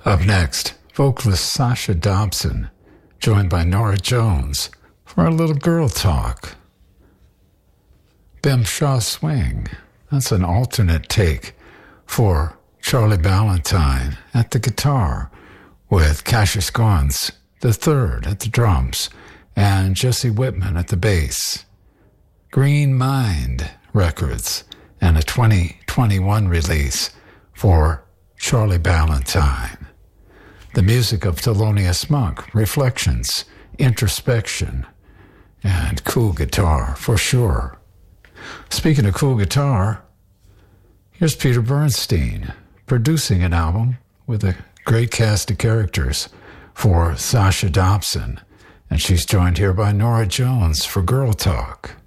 Up next, vocalist Sasha Dobson, joined by Norah Jones for a little girl talk. Bim Shaw Swing, that's an alternate take for Charlie Ballantyne at the guitar, with Cassius Gons III at the drums and Jesse Whitman at the bass. Green Mind Records and a 2021 release for Charlie Ballantyne. The music of Thelonious Monk, Reflections, Introspection, and cool guitar for sure. Speaking of cool guitar, here's Peter Bernstein producing an album with a great cast of characters for Sasha Dobson, and she's joined here by Norah Jones for Girl Talk.